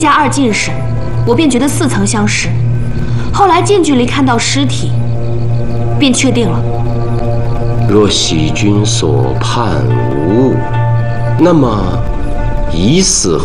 加2进时，我便觉得似曾相识。后来近距离看到尸体，便确定了。 若喜君所盼无误，那么疑似